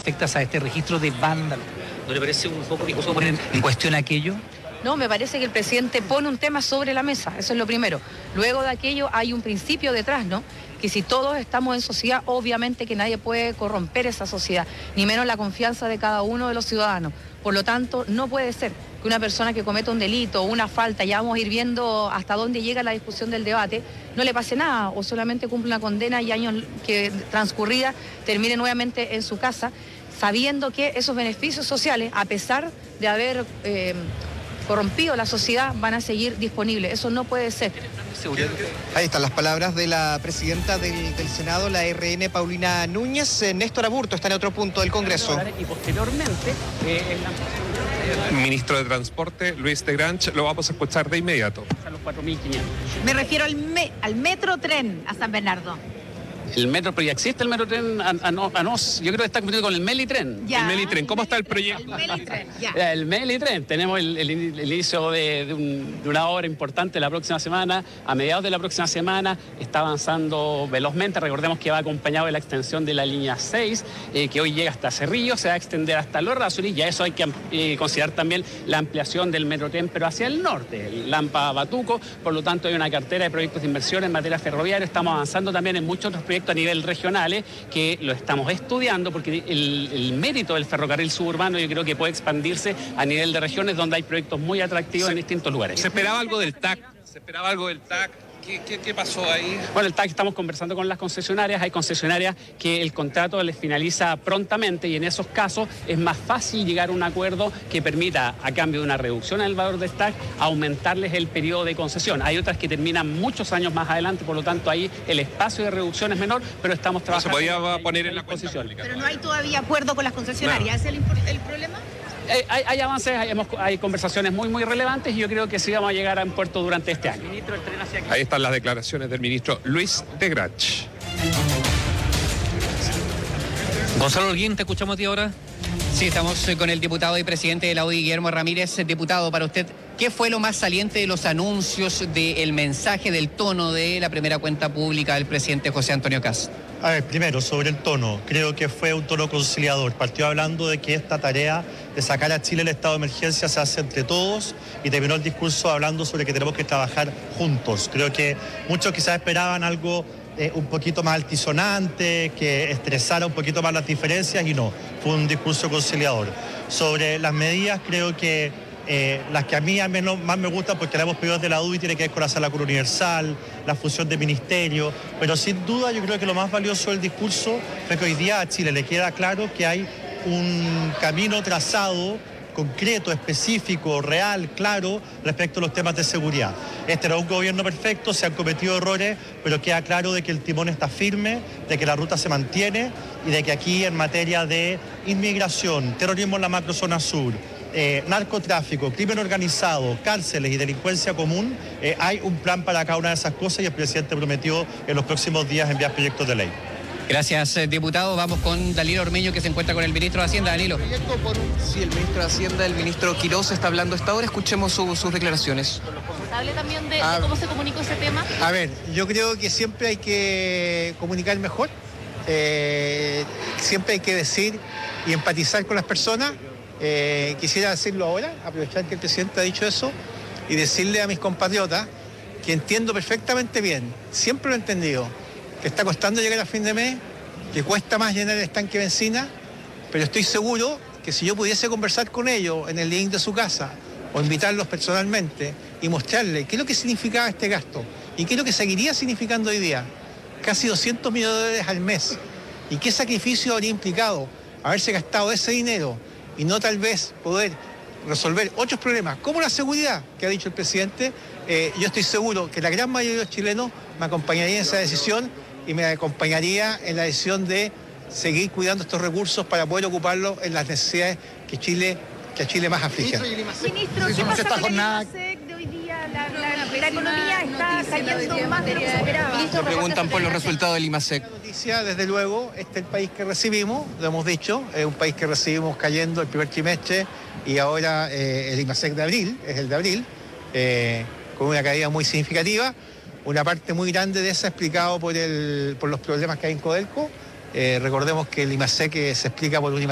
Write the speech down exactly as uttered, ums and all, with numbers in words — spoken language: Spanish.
respectas a este registro de vándalos. ¿No le parece un poco riesgoso poner en cuestión aquello? No, me parece que el presidente pone un tema sobre la mesa, eso es lo primero. Luego de aquello hay un principio detrás, ¿no? Que si todos estamos en sociedad, obviamente que nadie puede corromper esa sociedad, ni menos la confianza de cada uno de los ciudadanos. Por lo tanto, no puede ser que una persona que cometa un delito o una falta, ya vamos a ir viendo hasta dónde llega la discusión del debate, no le pase nada o solamente cumple una condena y años que transcurrida termine nuevamente en su casa, sabiendo que esos beneficios sociales, a pesar de haber eh, corrompido la sociedad, van a seguir disponibles. Eso no puede ser. Ahí están las palabras de la presidenta del, del Senado, la R N, Paulina Núñez. Néstor Aburto está en otro punto del Congreso. Y posteriormente, eh, el ministro de Transporte, Luis de Granch, lo vamos a escuchar de inmediato. A los cuatro mil quinientos. Me refiero al, me, al metro tren a San Bernardo. El metro, pero ya existe el metro tren a, a, a, a nos, yo creo que está confundido con el Melitren. Ya. El Melitren, ¿cómo está el proyecto? El Melitren, ya. El Melitren, tenemos el, el, el inicio de, de, un, de una obra importante la próxima semana, a mediados de la próxima semana, está avanzando velozmente, recordemos que va acompañado de la extensión de la línea seis, eh, que hoy llega hasta Cerrillo, se va a extender hasta Los Errázuriz, y a eso hay que eh, considerar también la ampliación del metro tren, pero hacia el norte, el Lampa-Batuco, por lo tanto hay una cartera de proyectos de inversión en materia ferroviaria, estamos avanzando también en muchos otros proyectos a nivel regionales que lo estamos estudiando porque el, el mérito del ferrocarril suburbano yo creo que puede expandirse a nivel de regiones donde hay proyectos muy atractivos se, en distintos lugares. ¿Se esperaba algo del T A C? ¿Se esperaba algo del T A C? ¿Qué, qué, qué pasó ahí? Bueno, el T A C estamos conversando con las concesionarias. Hay concesionarias que el contrato les finaliza prontamente y en esos casos es más fácil llegar a un acuerdo que permita, a cambio de una reducción en el valor del T A C, aumentarles el periodo de concesión. Hay otras que terminan muchos años más adelante, por lo tanto ahí el espacio de reducción es menor, pero estamos trabajando... No se podía poner en la posición. Pero no hay todavía acuerdo con las concesionarias. Claro. ¿Es el, el problema? Eh, hay, hay avances, hay, hemos, hay conversaciones muy, muy relevantes y yo creo que sí vamos a llegar a un puerto durante este año. Ahí están las declaraciones del ministro Luis de Granch. Gonzalo Holguín, te escuchamos a ti ahora. Sí, estamos con el diputado y presidente de la U D I, Guillermo Ramírez. Diputado, para usted, ¿qué fue lo más saliente de los anuncios, del mensaje, del tono de la primera cuenta pública del presidente José Antonio Kast? A ver, primero, sobre el tono, creo que fue un tono conciliador. Partió hablando de que esta tarea de sacar a Chile del estado de emergencia se hace entre todos y terminó el discurso hablando sobre que tenemos que trabajar juntos. Creo que muchos quizás esperaban algo eh, un poquito más altisonante, que estresara un poquito más las diferencias y no, fue un discurso conciliador. Sobre las medidas, creo que Eh, las que a mí al menos más me gustan porque las hemos pedido desde la U D I tiene que ver con la sala cura universal, la fusión de ministerio, pero sin duda yo creo que lo más valioso del discurso fue que hoy día a Chile le queda claro que hay un camino trazado concreto, específico, real, claro, respecto a los temas de seguridad. Este no es un gobierno perfecto, se han cometido errores, pero queda claro de que el timón está firme, de que la ruta se mantiene y de que aquí en materia de inmigración, terrorismo en la macrozona sur, Eh, narcotráfico, crimen organizado, cárceles y delincuencia común, eh, hay un plan para cada una de esas cosas y el presidente prometió en los próximos días enviar proyectos de ley. Gracias, diputado. Vamos con Danilo Ormeño, que se encuentra con el ministro de Hacienda. Danilo. Sí, el ministro de Hacienda, el ministro Quiroz, está hablando a esta hora. Escuchemos su, sus declaraciones. ¿Hable también de, Ah, de cómo se comunicó ese tema? A ver, yo creo que siempre hay que comunicar mejor, eh, siempre hay que decir y empatizar con las personas. Eh, quisiera decirlo ahora, aprovechar que el presidente ha dicho eso y decirle a mis compatriotas que entiendo perfectamente bien, siempre lo he entendido, que está costando llegar a fin de mes, que cuesta más llenar el estanque de benzina, pero estoy seguro que si yo pudiese conversar con ellos en el living de su casa o invitarlos personalmente y mostrarles qué es lo que significaba este gasto y qué es lo que seguiría significando hoy día, casi doscientos millones de dólares al mes, y qué sacrificio habría implicado haberse gastado ese dinero y no tal vez poder resolver otros problemas, como la seguridad que ha dicho el presidente, eh, yo estoy seguro que la gran mayoría de los chilenos me acompañaría en esa decisión y me acompañaría en la decisión de seguir cuidando estos recursos para poder ocuparlos en las necesidades que Chile, que a Chile más afligen. Ministro, ¿qué pasa con el IMASEC de hoy día? La, la, la economía está cayendo más de lo que se esperaba. Me preguntan por los resultados del IMASEC. Noticia, desde luego, este es el país que recibimos, lo hemos dicho, es un país que recibimos cayendo el primer trimestre y ahora eh, el IMASEC de abril, es el de abril, eh, con una caída muy significativa, una parte muy grande de esa explicado por, el, por los problemas que hay en Codelco. Eh, recordemos que el IMASEC se explica por un